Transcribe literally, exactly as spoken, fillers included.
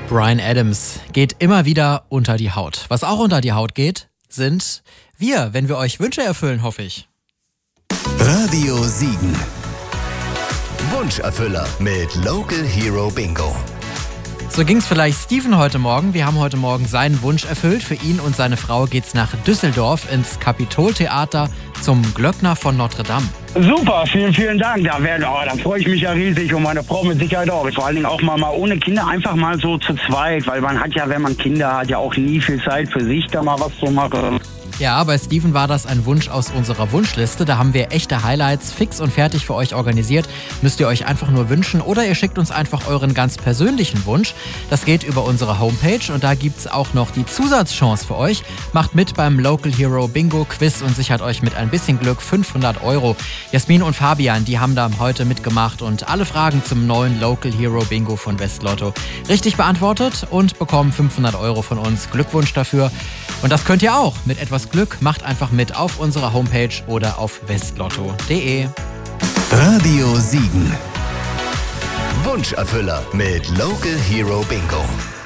Bryan Adams geht immer wieder unter die Haut. Was auch unter die Haut geht, sind wir, wenn wir euch Wünsche erfüllen, hoffe ich. Radio Siegen. Wunscherfüller mit Local Hero Bingo. So ging es vielleicht Steven heute Morgen. Wir haben heute Morgen seinen Wunsch erfüllt. Für ihn und seine Frau geht's nach Düsseldorf ins Kapitoltheater zum Glöckner von Notre Dame. Super, vielen, vielen Dank. Da, wär, oh, da freue ich mich ja riesig und meine Frau mit Sicherheit auch. Vor allen Dingen auch mal, mal ohne Kinder, einfach mal so zu zweit. Weil man hat ja, wenn man Kinder hat, ja auch nie viel Zeit für sich, da mal was zu machen. Ja, bei Steven war das ein Wunsch aus unserer Wunschliste. Da haben wir echte Highlights fix und fertig für euch organisiert. Müsst ihr euch einfach nur wünschen oder ihr schickt uns einfach euren ganz persönlichen Wunsch. Das geht über unsere Homepage und da gibt's auch noch die Zusatzchance für euch. Macht mit beim Local Hero Bingo Quiz und sichert euch mit ein bisschen Glück fünfhundert Euro. Jasmin und Fabian, die haben da heute mitgemacht und alle Fragen zum neuen Local Hero Bingo von Westlotto richtig beantwortet und bekommen fünfhundert Euro von uns. Glückwunsch dafür. Und das könnt ihr auch mit etwas Glück. Macht einfach mit auf unserer Homepage oder auf westlotto punkt de. Radio Siegen. Wunscherfüller mit Local Hero Bingo.